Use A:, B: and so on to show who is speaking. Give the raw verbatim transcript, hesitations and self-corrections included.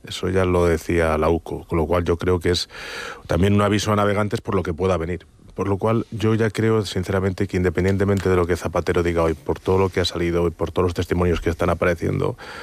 A: Eso ya lo decía la U C O, con lo cual yo creo que es también un aviso a navegantes por lo que pueda venir. Por lo cual yo ya creo sinceramente que independientemente de lo que Zapatero diga hoy, por todo lo que ha salido hoy, por todos los testimonios que están apareciendo,